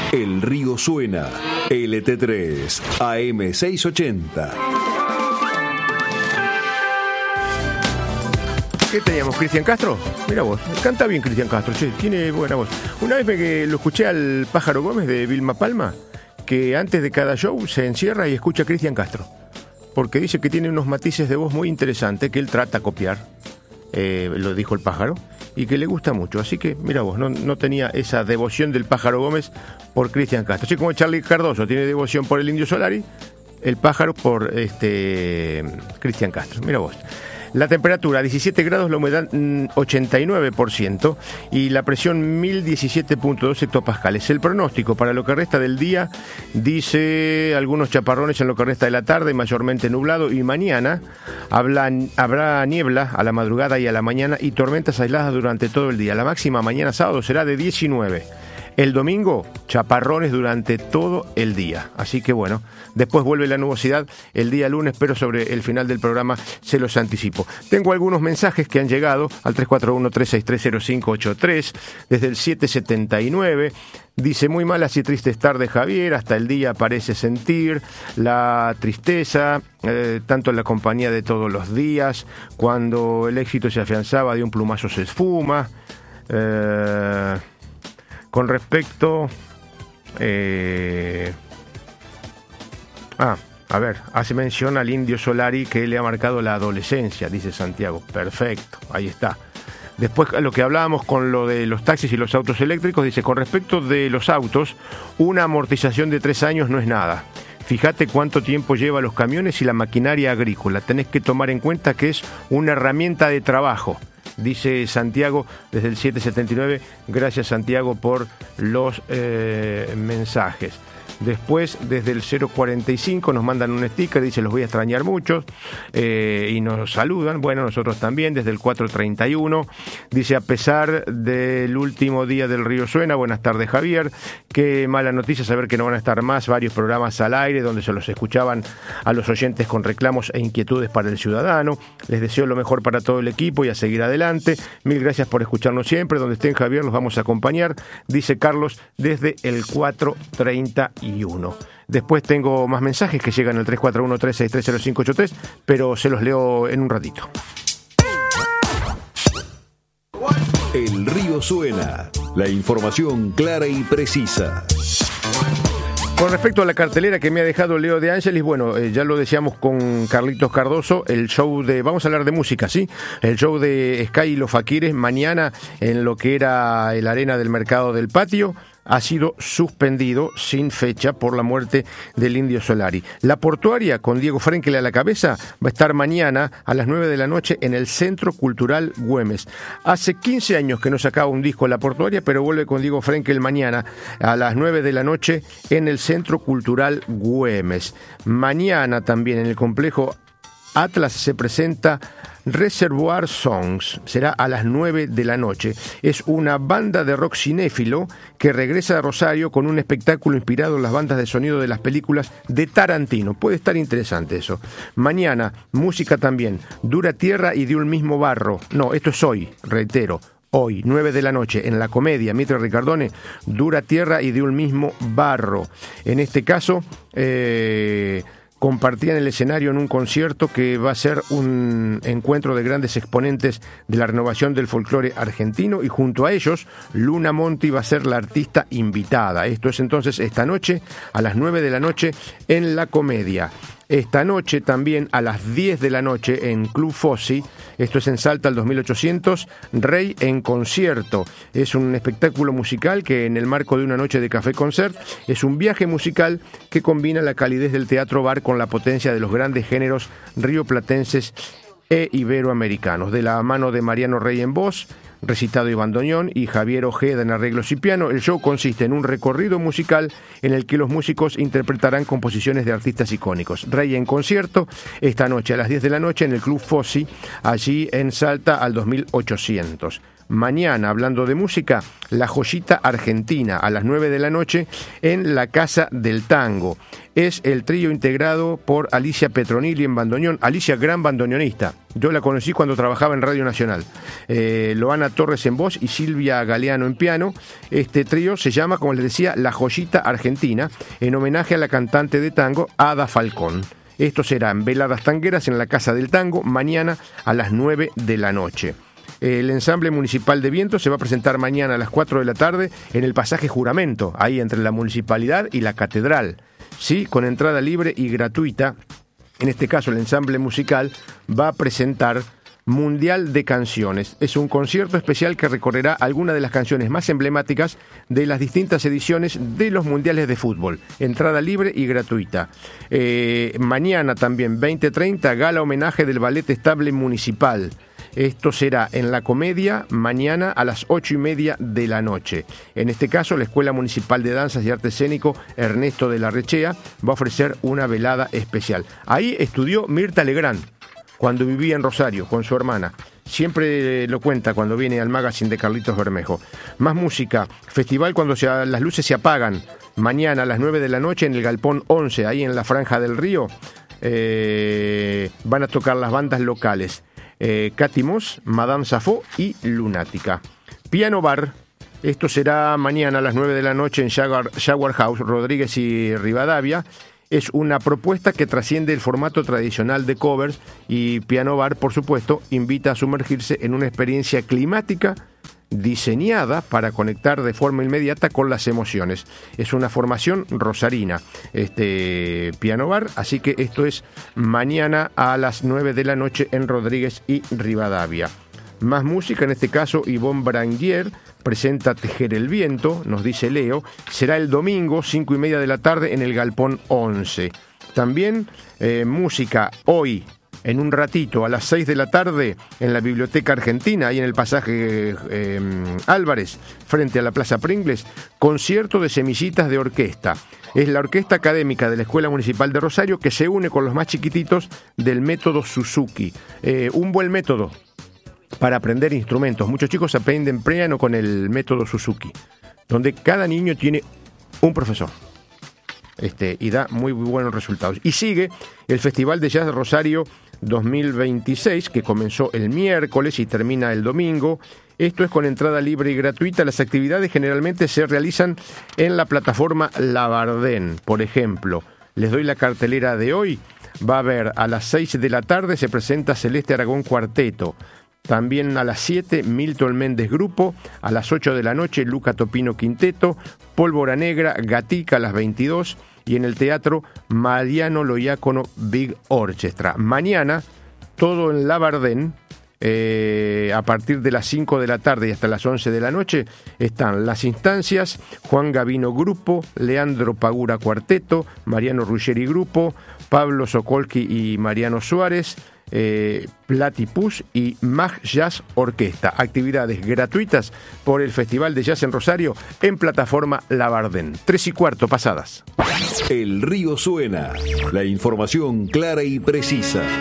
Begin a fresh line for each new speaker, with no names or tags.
El río suena. LT3 AM 680.
¿Qué teníamos? ¿Cristian Castro? Mira vos, canta bien Cristian Castro, che, tiene buena voz. Una vez lo escuché al Pájaro Gómez de Vilma Palma, que antes de cada show se encierra y escucha a Cristian Castro, porque dice que tiene unos matices de voz muy interesantes que él trata de copiar, lo dijo el Pájaro, y que le gusta mucho. Así que, mira vos, no tenía esa devoción del Pájaro Gómez por Cristian Castro. Así como Charly Cardoso tiene devoción por el Indio Solari, el Pájaro por Cristian Castro. Mira vos. La temperatura 17 grados, la humedad 89% y la presión 1017.2 hectopascales. El pronóstico para lo que resta del día dice algunos chaparrones en lo que resta de la tarde, mayormente nublado, y mañana habrá niebla a la madrugada y a la mañana y tormentas aisladas durante todo el día. La máxima mañana sábado será de 19. El domingo, chaparrones durante todo el día. Así que bueno, después vuelve la nubosidad el día lunes, pero sobre el final del programa se los anticipo. Tengo algunos mensajes que han llegado al 341-363-0583 desde el 779. Dice, muy malas y tristes tardes, Javier, hasta el día parece sentir la tristeza, tanto en la compañía de todos los días, cuando el éxito se afianzaba de un plumazo se esfuma. Con respecto... hace mención al Indio Solari que le ha marcado la adolescencia, dice Santiago. Perfecto, ahí está. Después, lo que hablábamos con lo de los taxis y los autos eléctricos, dice, con respecto de los autos, una amortización de 3 años no es nada. Fíjate cuánto tiempo lleva los camiones y la maquinaria agrícola. Tenés que tomar en cuenta que es una herramienta de trabajo. Dice Santiago desde el 779. Gracias, Santiago, por los mensajes. Después, desde el 045 nos mandan un sticker, dice, los voy a extrañar mucho, y nos saludan. Bueno, nosotros también, desde el 431. Dice, a pesar del último día del Río Suena, buenas tardes, Javier. Qué mala noticia saber que no van a estar más varios programas al aire donde se los escuchaban a los oyentes con reclamos e inquietudes para el ciudadano. Les deseo lo mejor para todo el equipo y a seguir adelante. Mil gracias por escucharnos siempre. Donde estén, Javier, los vamos a acompañar, dice Carlos desde el 431. Después tengo más mensajes que llegan al 341-363-0583, pero se los leo en un ratito.
El río suena. La información clara y precisa.
Con respecto a la cartelera que me ha dejado Leo de Ángelis, bueno, ya lo decíamos con Carlitos Cardoso, el show de, vamos a hablar de música, ¿sí? El show de Sky y los Faquires mañana en lo que era el Arena del Mercado del Patio ha sido suspendido sin fecha por la muerte del Indio Solari. La Portuaria, con Diego Frenkel a la cabeza, va a estar mañana a las 9 de la noche en el Centro Cultural Güemes. Hace 15 años que no sacaba un disco La Portuaria, pero vuelve con Diego Frenkel mañana a las 9 de la noche en el Centro Cultural Güemes. Mañana también en el complejo Atlas se presenta Reservoir Songs, será a las 9 de la noche. Es una banda de rock cinéfilo que regresa a Rosario con un espectáculo inspirado en las bandas de sonido de las películas de Tarantino. Puede estar interesante eso. Mañana, música también. Dura Tierra y de un mismo barro. No, esto es hoy, reitero. Hoy, 9 de la noche, en la comedia Mitre Ricardone, Dura Tierra y de un mismo barro. En este caso, compartían el escenario en un concierto que va a ser un encuentro de grandes exponentes de la renovación del folclore argentino, y junto a ellos Luna Monti va a ser la artista invitada. Esto es entonces esta noche a las 9 de la noche en la comedia. Esta noche también a las 10 de la noche en Club Fossi, esto es en Salta al 2800, Rey en concierto. Es un espectáculo musical que en el marco de una noche de café concert es un viaje musical que combina la calidez del teatro bar con la potencia de los grandes géneros rioplatenses e iberoamericanos. De la mano de Mariano Rey en voz, recitado y bandoneón, y Javier Ojeda en arreglos y piano, el show consiste en un recorrido musical en el que los músicos interpretarán composiciones de artistas icónicos. Rey en concierto, esta noche a las 10 de la noche en el Club Fossi, allí en Salta al 2800. Mañana, hablando de música, La Joyita Argentina, a las 9 de la noche en la Casa del Tango. es el trío integrado por Alicia Petronilli en bandoneón. Alicia, gran bandoneonista. Yo la conocí cuando trabajaba en Radio Nacional. Loana Torres en voz y Silvia Galeano en piano. Este trío se llama, como les decía, La Joyita Argentina, en homenaje a la cantante de tango Ada Falcón. Esto será en Veladas Tangueras en la Casa del Tango, mañana a las 9 de la noche. El ensamble municipal de viento se va a presentar mañana a las 4 de la tarde en el pasaje Juramento, ahí entre la municipalidad y la catedral. Sí, con entrada libre y gratuita. En este caso, el ensamble musical va a presentar Mundial de Canciones. Es un concierto especial que recorrerá algunas de las canciones más emblemáticas de las distintas ediciones de los mundiales de fútbol. Entrada libre y gratuita. Mañana también, 20:30, gala homenaje del Ballet Estable Municipal. Esto será en La Comedia, mañana a las 8:30 de la noche. En este caso, la Escuela Municipal de Danzas y Arte Escénico Ernesto de la Rechea va a ofrecer una velada especial. Ahí estudió Mirta Legrand cuando vivía en Rosario con su hermana. Siempre lo cuenta cuando viene al magazine de Carlitos Bermejo. Más música, festival cuando las luces se apagan. Mañana a las 9 de la noche en el Galpón 11, ahí en la Franja del Río, van a tocar las bandas locales. Katy Moss, Madame Safo y Lunática. Piano Bar, esto será mañana a las 9 de la noche en Jaguar House, Rodríguez y Rivadavia. Es una propuesta que trasciende el formato tradicional de covers y Piano Bar, por supuesto, invita a sumergirse en una experiencia climática diseñada para conectar de forma inmediata con las emociones. Es una formación rosarina, Piano Bar, así que esto es mañana a las 9 de la noche en Rodríguez y Rivadavia. Más música, en este caso Ivonne Branguier presenta Tejer el Viento, nos dice Leo, será el domingo 5:30 de la tarde en el Galpón 11. También música hoy, en un ratito, a las 6 de la tarde, en la Biblioteca Argentina, ahí en el pasaje Álvarez, frente a la Plaza Pringles, concierto de semillitas de orquesta. Es la orquesta académica de la Escuela Municipal de Rosario que se une con los más chiquititos del método Suzuki. Un buen método para aprender instrumentos. Muchos chicos aprenden piano con el método Suzuki, donde cada niño tiene un profesor. Y da muy buenos resultados. Y sigue el Festival de Jazz de Rosario 2026, que comenzó el miércoles y termina el domingo. Esto es con entrada libre y gratuita. Las actividades generalmente se realizan en la plataforma Labardén. Por ejemplo, les doy la cartelera de hoy. Va a haber a las 6 de la tarde se presenta Celeste Aragón Cuarteto. También a las 7, Milton Méndez Grupo. A las 8 de la noche, Luca Topino Quinteto. Pólvora Negra, Gatica a las 22. Y en el teatro, Mariano Loiácono Big Orchestra. Mañana, todo en Labardén, a partir de las 5 de la tarde y hasta las 11 de la noche, están las instancias Juan Gavino Grupo, Leandro Pagura Cuarteto, Mariano Ruggeri Grupo, Pablo Sokolski y Mariano Suárez, Platypus y Mag Jazz Orquesta. Actividades gratuitas por el Festival de Jazz en Rosario en plataforma Labardén. 3:15 pasadas.
El río suena. La información clara y precisa.